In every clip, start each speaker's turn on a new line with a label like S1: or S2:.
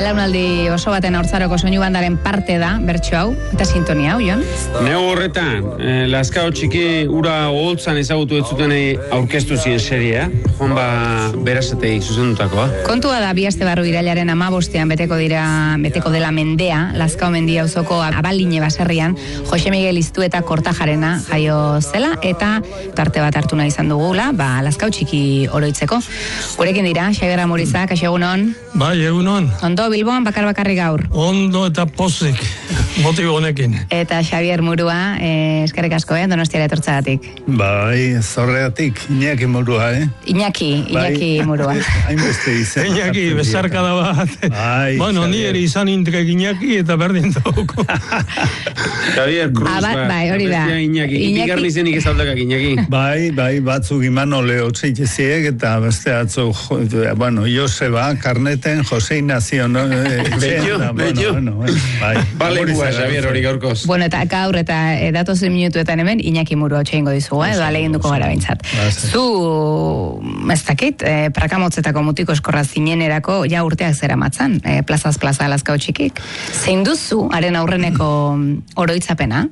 S1: belaunaldi oso baten haurtzaroko soinu bandaren parte da, bertso hau, eta sintonia hau, Jon?
S2: Neu horretan, Lazkao txiki ura oholtzan ezagutu ez zuten aurkeztu ziren seria, joan ba berazatei zuzendutakoa.
S1: Kontua da, bi aste barru irailaren 15ean beteko dela mendea, Lazkao mendia auzoko Abaline baserrian, Jose Miguel Iztueta Kortajarena jaio zela, eta tarte bat hartu nahi izan dugula, Lazkao txiki oroitzeko. Gurekin dira, Xabier Amurizak, egunon.
S3: Bai, egunon.
S1: Ondo, Bilbon, bakarri gaur.
S3: Ondo eta pozik, motibo honekin.
S1: Eta Xabier Murua, eskerrik asko, Donostiara etortzagatik.
S4: Bai, zorreatik, Iñaki Murua,
S1: Iñaki Murua.
S4: Hainbeste izan.
S3: Iñaki, besarkada bat. Bueno, nire izan intrek Iñaki eta berdin dauko.
S2: Xabier Cruz,
S1: bai, hori da.
S2: Iñaki, ipigarri zenik ez aldakak, Iñaki.
S4: Bai, batzuk Imanole otzeitziek eta beste atzuk, Joseba, Karneten, Jose Ignacio, no?
S2: Betxo. Balekua, Xabier, hori gaurkoz.
S1: Bueno, eta gaur eta datozen minutuetan hemen Iñaki Murua otxeingo dizugu, edo aleginduko gara bintzat. Zu, ez dakit, prakamotzetako mutiko eskorra zinenerako ja urteak zera matzan, plazaz plaza Lazkao txikik. Zein duzu, haren aurreneko oroitzapena?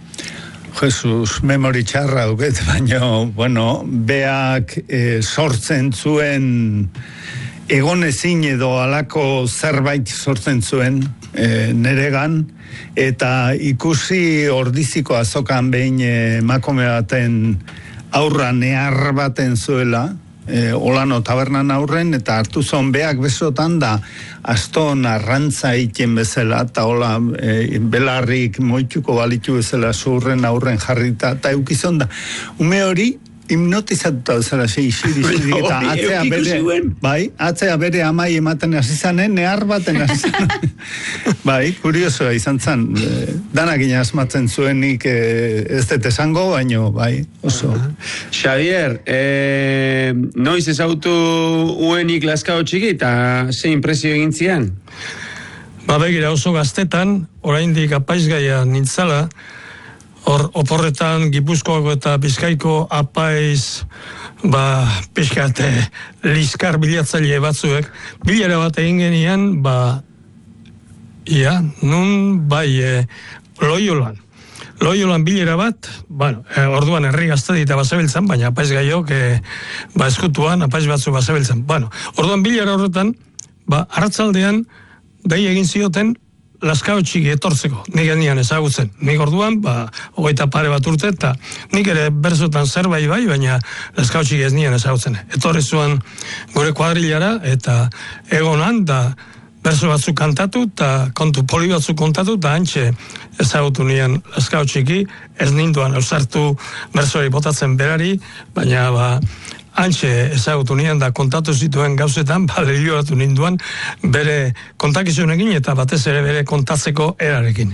S4: Jesus, memori txarra duket, baina, beak sortzen zuen egonezin edo alako zerbait sortzen zuen neregan, eta ikusi ordiziko azokan behin emakume baten aurra nehar baten zuela, Olano tabernan aurren, eta hartu zon beak besotan da aston arrantza egiten bezala, eta hola belarrik moituko balitu bezala zurren aurren jarrita, eta eukizon da. Ume hori, hipnotizatuta bezala eta atzea bere amai ematen hasizanen, nehar baten hasizanen. Bai, kuriosoa izan zen. Danak asmatzen zuenik ez dut esango, baino, bai, oso.
S2: Xavier, noiz ezagutu uenik Lazkao txiki eta ze impresio egin zian?
S3: Begira, oso gaztetan, oraindik apaizgaia nintzala, oporretan Gipuzkoako eta Bizkaiko apaiz pixkate liskar bilatzaile batzuek bilera bat egin genian Loiolan bilera bat, orduan herri gaztedi eta bazebiltzan, baina apaiz gaiok eskutuan apaiz batzu bazebiltzan. Orduan bilera horretan, arratzaldean dei egin zioten Lazkao txiki etortzeko, nik genian ezagutzen. Nik orduan, 20 pare bat urte, eta nik ere berzotan zerbait bai, baina Lazkao txiki ez nian ezagutzen. Etorri zuen gure kuadrilara, eta egonan, da berzo batzuk kantatu, eta kontu poli batzuk kontatu, eta antxe ezagutu nian Lazkao txiki, ez ninduan eusartu berzori botatzen berari, baina antxe ezagutu nian da kontatu zituen gauzetan, lehioatu ninduan bere kontakizunekin eta batez ere bere kontatzeko erarekin.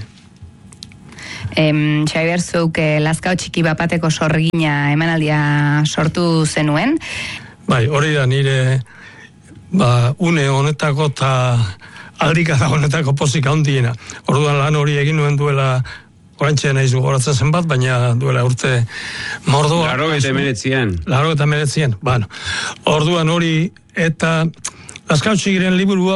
S1: Xabier, zuk Lazkao txiki bapateko sorgina emanaldia sortu zenuen?
S3: Bai, hori da nire une honetako eta aldikada honetako pozik handiena. Orduan lan hori egin nuen duela orantxe nahiz gogoratzen zen bat, baina duela urte mordoa.
S2: 89an.
S3: Orduan hori, eta Lazkao txikiren liburua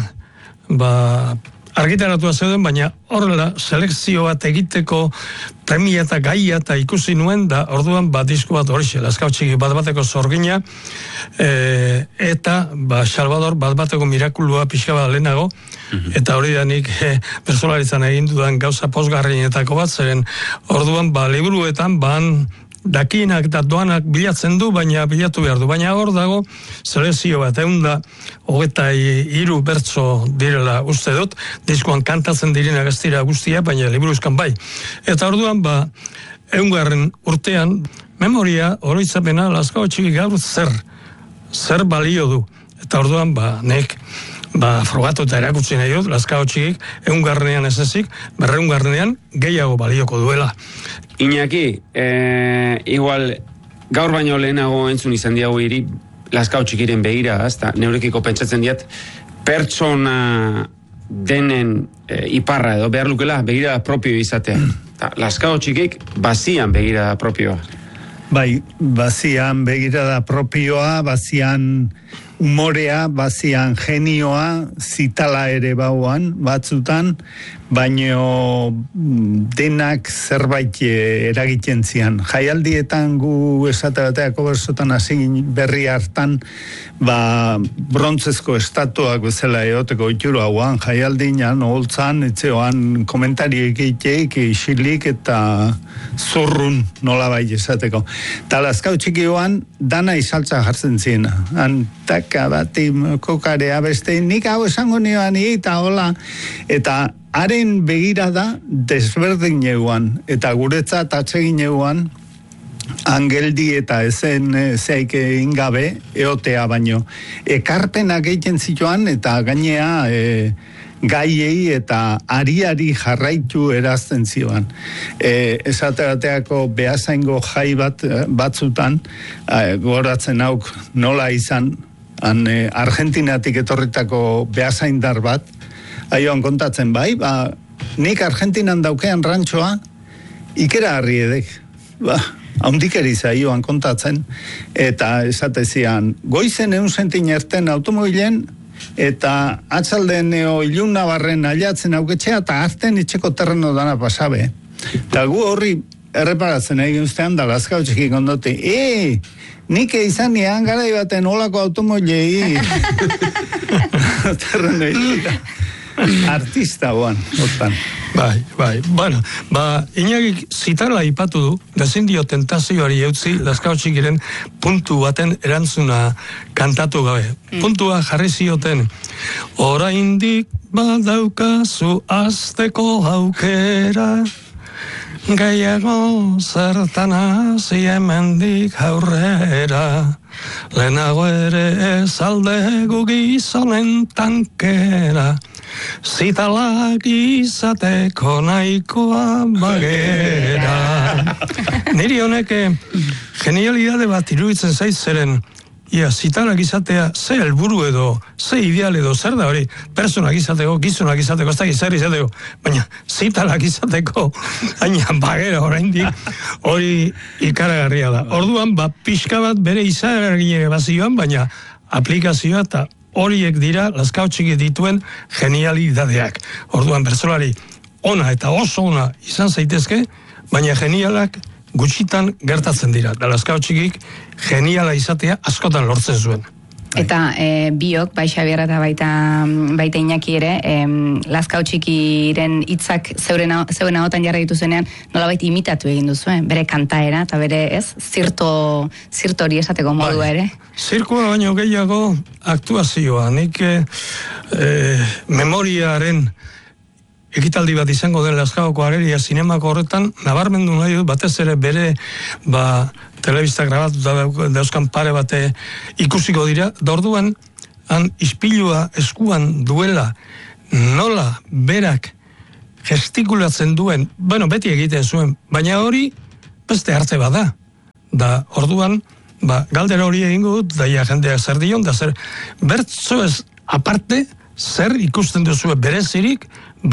S3: argitaratua zeuden, baina horrela selekzio bat egiteko premia eta gaia eta ikusi nuen, da orduan disko bat horixe, Lazkao txiki bateko sorgina, eta Salvador bateko mirakulua pixka bat lehenago, eta hori da nik bersolaritzan egin dudan gauza pozgarrienetako bat, zeren orduan liburuetan dakinak eta doanak bilatzen du, baina bilatu behar du. Baina hor dago selekzio bat, 123 bertso direla uste dut, diskoan kantatzen direnak ez dira guztia, baina liburuzkan bai. Eta orduan 100. urtean, memoria oroitzapena Lazkao txiki gaur zer balio du. Eta orduan nek frogatu eta erakutsi nahi dut, Lazkao txikik 100. ez ezik, 200. gehiago balioko duela.
S2: Iñaki, igual gaur baino lehenago entzun izan diago hiri Lazkao txikiren begira, eta neurekiko pentsatzen diat pertsona denen iparra edo behar lukela begira propio izatea. Lazkao txikik bazian begira propioa.
S4: Bai, bazian begirada propioa, bazian umorea, bazian genioa, zitala ere bauan, batzutan, baino denak zerbait eragiten zian. Jaialdietan gu esate bateako bersotan hasi berri hartan, brontzezko estatuak bezala eoteko itxuru hauan, jaialdinan, holtzan, etzeoan komentari egiteik, isilik eta zurrun nola bai esateko. Eta Lazkao Txikioan dana izaltza jartzen ziena. Antaka bati kokarea beste, nik hau esango nioan eta hola, eta haren begirada desberdin neuan, eta guretzat atsegin neuan, angeldi eta ezen zeik ingabe, eotea baino. Ekarpenak egiten zituan, eta gainea gaiei eta ari jarraitu erazten zioan. Esate bateako behazaingo jai batzutan, goratzen hauk nola izan, Argentinatik etorritako behazaindar bat, aioan kontatzen bai, nik Argentinan daukean rantxoa ikera harri edek. Haundikeri zaioan kontatzen, eta esatezian, goizen 100 zentin erten automobilen, eta atzalden ilun nabarren aliatzen auketxea, eta arten itxeko terreno dana pasabe. Eta gu horri erreparatzen egin ustean da Lazkao Txikik ondote, nik izan nian garai baten olako automobilei terreno itxika. Artista boan, otan.
S3: Bai. Bueno, Iñagik zitala ipatu du, dezin dio tentazioari eutzi Lazkao Txikiren puntu baten erantzuna kantatu gabe. Puntua jarri zioten, oraindik badaukazu azteko aukera, gehiago zertan hasi hemendik aurrera, lehenago ere ez aldegu gizonen tankera, zitalak izateko nahikoa bagera. Niri honek genialidade bat iruditzen zaiz zeren, zitalak izatea, ze helburu edo, ze ideal edo, zer da hori, personak izateko, gizonak izateko, ez da gizar izateko, baina zitalak izateko, baina bagera oraindik, hori ikaragarria da. Orduan, pixka bat bere izaragine bazioan, baina aplikazioa eta horiek dira Lazkao Txiki dituen genialidadeak. Orduan, bertsolari ona eta oso ona izan zaitezke, baina genialak gutxitan gertatzen dira. Da Lazkao Txikik geniala izatea askotan lortzen zuen.
S1: Eta biok, bai Xabier eta baita Iñaki ere, Lazkao Txikiren hitzak zeuen ahotan jarri dituzenean, nolabait imitatu egin duzu, bere kantaera, eta bere, zirto hori esateko modua ere.
S3: Zirkoa baino gehiago aktuazioa. Nik memoriaren ekitaldi bat izango den Lazkaoko Areria zinemako horretan, nabarmendu nahi dut, batez ere bere telebista grabatuta dauzkan pare bate ikusiko dira, da orduan, ispilua eskuan duela, nola berak gestikulatzen duen, beti egiten zuen, baina hori beste arte bada. Da orduan, galdera hori egingo dut, daia jendeak zer dion, da zer bertso ez aparte, zer ikusten duzue berezirik,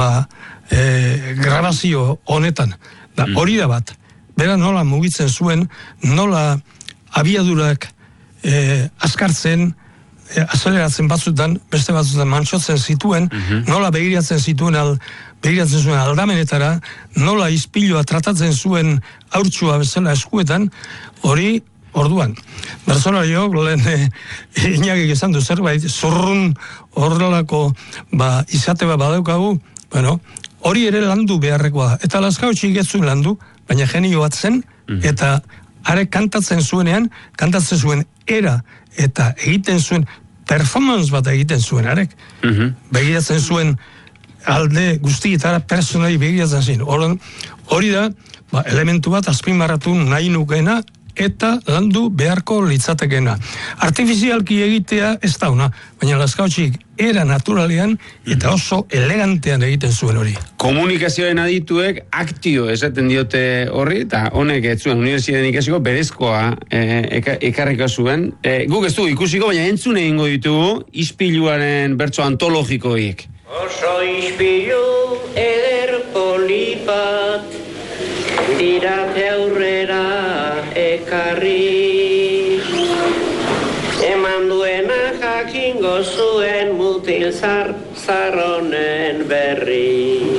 S3: grabazio honetan. Hori da bat. Bera nola mugitzen zuen, nola abiadurak askartzen, azeleratzen batzutan, beste batzutan mantxotzen zituen, nola begiratzen zuen aldamenetara, nola ispilua tratatzen zuen haurtsua bezala eskuetan, hori orduan. Bertsolariok lehen Iñagik esan du zerbait, zurrun horrelako izate bat badaukagu, hori ere landu beharrekoa. Eta Lazkao Txikik ez zuen landu, baina genio bat zen, eta are kantatzen zuenean, kantatzen zuen era, eta egiten zuen, performance bat egiten zuen, arek. Begiratzen zuen alde guztietara personai begiratzen zuen. Hori da, elementu bat azpimarratu nahi nukeena, eta landu beharko litzatekena. Artifizialki egitea ez dauna, baina Lazkao Txikik era naturalean eta oso elegantean egiten zuen hori.
S2: Komunikazioen adituek aktio esaten diote horri, eta honek ez zuen unibertsitatean ikasiko berezkoa ekarriko zuen. Guk ez du ikusiko, baina entzun egingo ditugu ispiluaren bertso antologikoiek.
S5: Oso ispilu eder polipat dirate aurrera ekarri eman duena jakingo zuen mutil zarronen berri.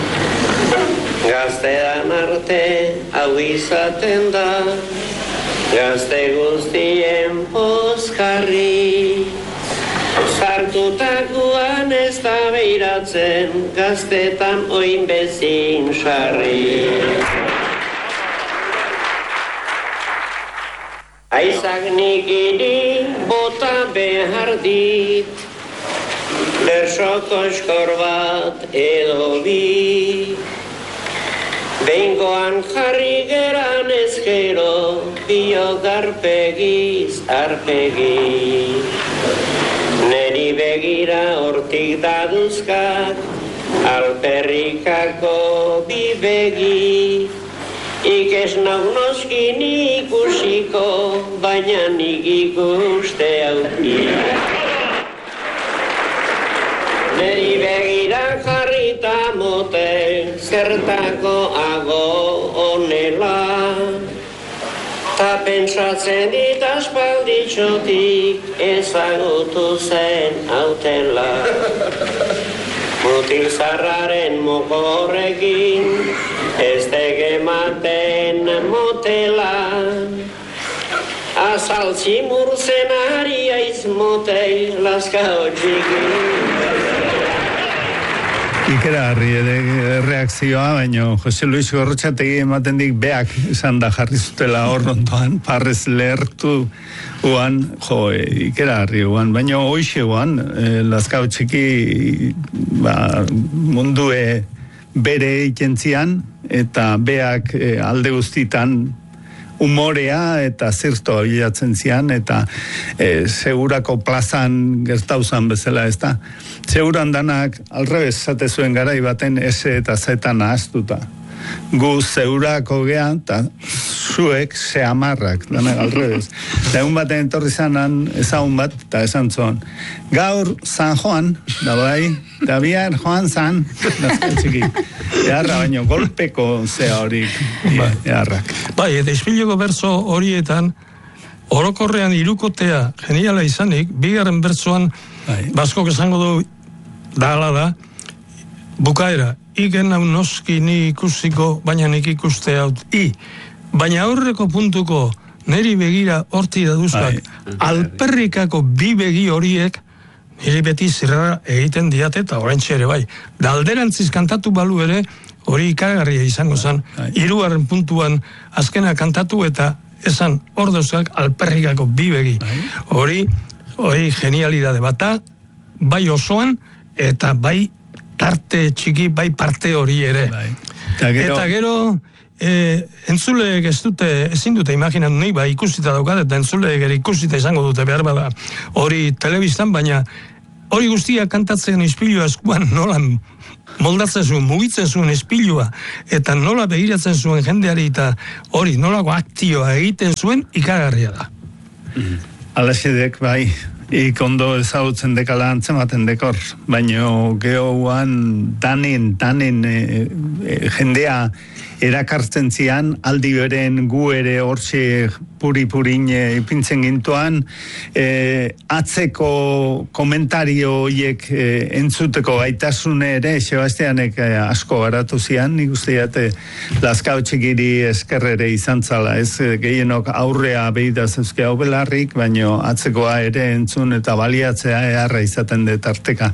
S5: Gaztean arte hau izaten da, gazte guztien pozkarri. Sartutakoan ez da behiratzen, gaztetan oin bezin sarri. Aizak nikiri bota behar dit, berso koskor bat edo bi. Behingoan jarri geran ezkero, biogarpegiz arpegi. Neri begira hortik daduzkak, alperrikako bi begi. Ikes nau noski nik ikusiko, baina nik ikuste auki. Neri begira jarrita motel, zertako ago onela. Ta pentsatzen dit aspalditxotik, ezagutu zen hautela. Mutil zarraren mokorrekin, ez tegematen motela. Azaltzi murzen ari aiz motel, laskao txikin.
S4: Ikeragarri reakzioa, baina Jose Luis Gorrotxategi ematen dik beak esan da jarri zutela hor ondoan, parrez lehertu uan, ikeragarri uan, baina hoxe uan, Lazkao txiki mundue bere ikentzian, eta beak alde guztitan umorea eta zirto bilatzen zian, eta segurako plazan gertauzan bezala ez da. Seguran danak alrebez zate zuen garai baten S eta Z nahaztuta. Gu zeurako gean, eta zuek seamarrak, danak alrebez. Da egun baten entorri zanan, ezagun bat, eta esan zon. Gaur San Juan, da bai, da bihar Juan San, Lazkao txiki. Eharra baino, golpeko zea horik, eharrak.
S3: Bai, eta ispileko berzo horietan, orokorrean hirukotea geniala izanik, bigarren bertsoan, baskok esango du, dala da, bukaera, igen hau noski ni ikusiko, baina nik ikuste haut, baina aurreko puntuko neri begira horti daduzkak, alperrikako bi begi horiek, niri beti zirrara egiten diate eta oraintxe ere bai. Da alderantziz kantatu balu ere, hori ikagarria izango zen, hirugarren puntuan azkena kantatu eta esan hor dauzkak alperrikako bi begi. Hori genialidade bata, bai osoan, eta bai tarte txiki, bai parte hori ere. Eta gero, entzuleek ezin dute imaginatu nahi, bai ikusita daukat, eta entzuleek ere ikusita izango dute behar bada hori telebistan, baina hori guztia kantatzen ispilua eskuan nola moldatzen zuen, mugitzen zuen ispilua, eta nola begiratzen zuen jendeari, eta hori nolako aktioa egiten zuen ikagarria da.
S4: Alaxedek, bai, ikondo ezagutzen dekala antzematen dekor, baina gehoan danen jendea erakartzen zian, aldi beren gu ere hortxe puri-purin ipintzen gintuan, atzeko komentario horiek entzuteko gaitasune ere, Sebastianek asko garatu zian, nik uste jate Lazkao txikiri eskerrere izan zala, ez gehienok aurrea behidaz euske hau belarrik, baina atzekoa ere entzun eta baliatzea eharra izaten dut arteka.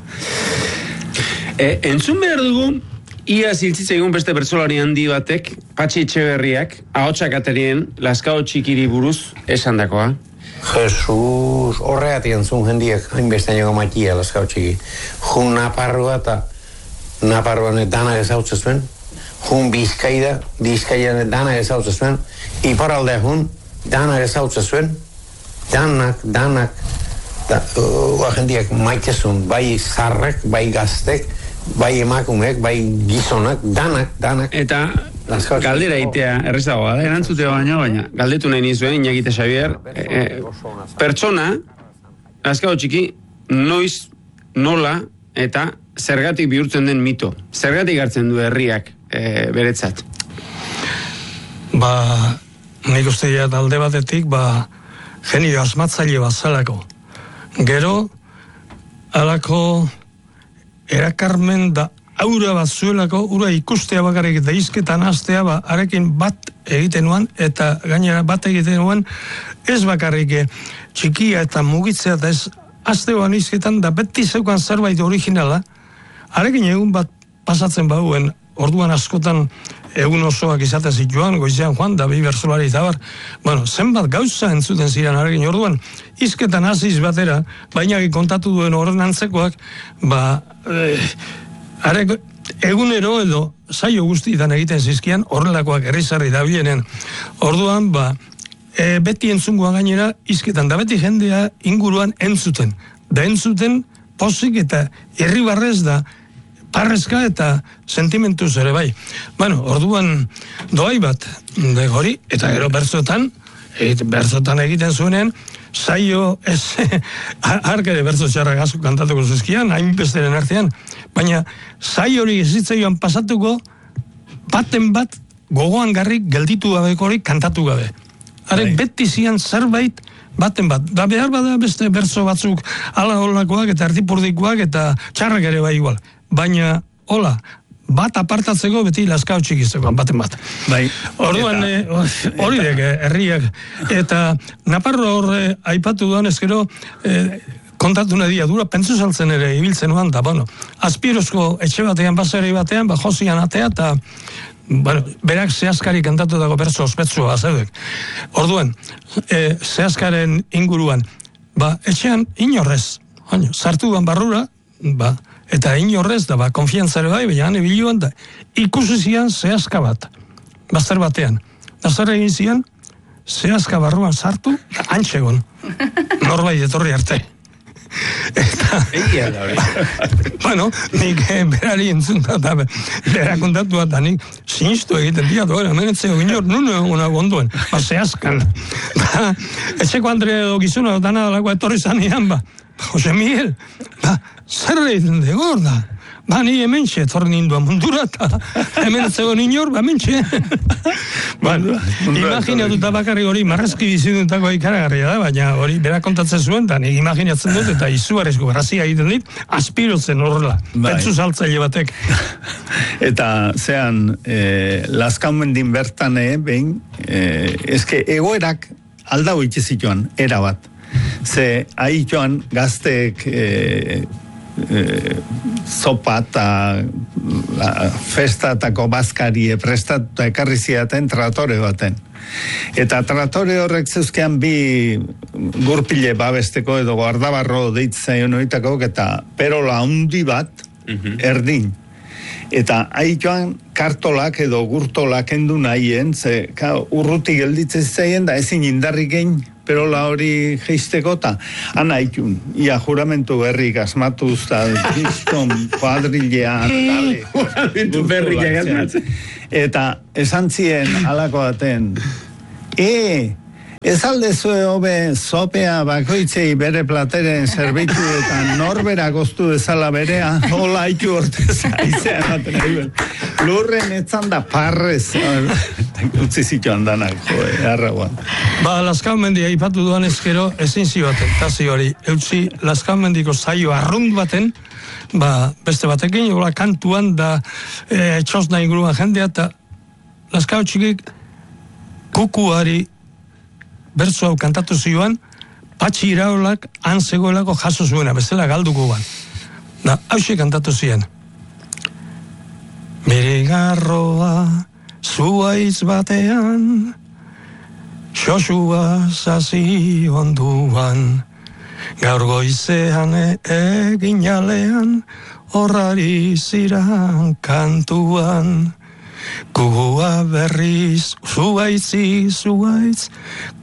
S2: Entzun behar dugu, ia ziltzitza egun beste bertsolari handi batek, Patxi Etxeberriak, ahotsak aterien, Lazkao txikiri buruz esan dakoa.
S6: Jesus, horregatik entzun jendiek, hainbeste nago matia Lazkao txiki. Jun Naparroa eta Naparroan danak ezautzen zuen, jun Bizkaian danak ezautzen zuen, iparaldea jun danak ezautzen zuen, danak, jendiek maitezun, bai zarrek, bai gaztek, bai emakumeek, bai gizonak, danak.
S2: Eta galdera itea errezagoa da, erantzutea baina galdetu nahi nizuen, Iñaki Xavier, pertsona, Lazkao txiki, noiz, nola, eta zergatik bihurtzen den mito. Zergatik hartzen du herriak beretzat.
S3: Nik uste alde batetik, genio asmatzaile bat zelako. Gero, alako erakarmen da aura bat zuelako, ura ikustea bakarrik eta izketan hastea, arekin bat egiten nuan, eta gainera bat egiten nuan, ez bakarrik txikia eta mugitzea, eta ez hasteoan izketan, da beti zeukan zerbait originala, arekin egun bat pasatzen bauen, orduan askotan egun osoak izaten zituan, goizean joan, da bi bersolari eta bar, zenbat gauza entzuten ziren arekin, orduan, izketan hasiz batera, baina kontatu duen horren antzekoak, egunero edo saio guztietan egiten zizkian, horrelakoak herrizarri dabilenen, orduan, beti entzungoa gainera, izketan, da beti jendea inguruan entzuten, pozik eta irribarrez da, parrezka eta sentimentuz ere bai. Orduan doai bat, hori, eta gero bertzotan egiten zuenean, saio ez, arkere bertzo txarrak asko kantatuko zuzkian, hainbesteren artean, baina saio hori ezitzaioan pasatuko, baten bat gogoan garrik gelditu gabeko hori kantatu gabe. Haren beti zian zerbait baten bat. Da behar bada beste bertzo batzuk ala holakoak eta ertipurdikoak eta txarrak ere bai igual. Baina, hola, bat apartatzeko beti laskao txikizeko, baten bat. Orduan, hori dek, herriak. Eta Naparro horre aipatu duan ezkero, kontatu nadia dura, pentsu saltzen ere ibiltzen oan, da, azpirozko etxe batean, baserri batean, josian atea, eta berak zehazkari kantatu dago bertso ospetsua zeudek. Orduan, zehazkaren inguruan, etxean inorrez, sartu ban barrura, eta inorrez da, konfiantzare bai, baina biluan da, ikusi zian zehazka bat, bazter batean. Zer egin zian, zehazka barruan sartu, antxegon, norbait etorri arte. Eta, nik berari entzun da, bera kontatu bat, nik sinistu egiten dira, menetzeo ginor, nuna gonduen, zehazkan. Etxeko Andre edo gizuna dana dalako etorri zanean, Jose Miguel, zer egiten degor da? Ni hementxe, etorri nindua mundura, eta hemen zegoen inor, hementxe. Imaginatuta bakarri hori, marrazki bizitutako ikaragarria da, baina hori bera kontatzen zuen, eta nik imaginatzen dut, eta izugarrizko grazia egiten dit, aspirotzen horrela, pentsu saltzaile batek.
S4: Eta zean, Lazkaumendin bertan, behin, eske egoerak aldau itxizituan, erabat. Ze haitxoan gazteek zopa eta festatako bazkarie prestatuta ekarri ziaten tratore baten. Eta tratore horrek zeuzkean bi gurpile babesteko edo guardabarro deitzen horietako eta perola handi bat erdin. Eta haitxoan kartolak edo gurtolak endu nahien, ze urruti gelditzen zaien da ezin indarrik egin perola hori geisteko eta ana haitxun. Ia juramentu berrik asmatuz eta diston kuadrilea
S2: juramentu berrik asmatzen.
S4: Eta esan zien alako baten, ez aldezue hobe zopea bakoitzei bere plateren zerbitzu eta norbera goztu dezala berea, hola haitu hortez aizean baten egin. Lurren etzan da parrez, utzi zituan danak, arrauan.
S3: Lazkaumendia ipatu duan ezkero, ezin zioaten, tazi hori, eutzi Lazkaumendiko zaio arrunt baten, beste batekin, hola kantuan da txosna inguruan jendea, eta Lazkao txikik kukuari bertso hau kantatu zioan, Patxi Iraolak antzegoelako jaso zuena, bezala galduko ban. Hauxe kantatu zian. Mirigarroa zuaitz batean, xosua zazi onduan, gaur goizean eginalean, horrari ziran kantuan. Kugua berriz, zuaitz,